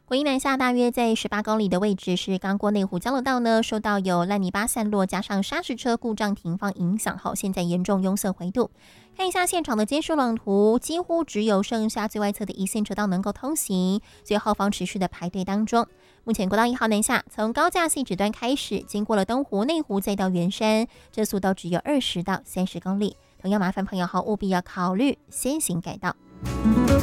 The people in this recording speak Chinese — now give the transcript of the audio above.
国营南下大约在18公里的位置是刚过内湖交流道呢，受到有烂泥巴散落加上砂石车故障停放影响后，现在严重拥塞回堵。看一下现场的监视网图，几乎只有剩下最外侧的一线车道能够通行，所以后方持续的排队当中。目前国道1号南下从高架细指端开始，经过了东湖、内湖再到圆山，这速度只有20到30公里。同样麻烦朋友务必要考虑先行改道。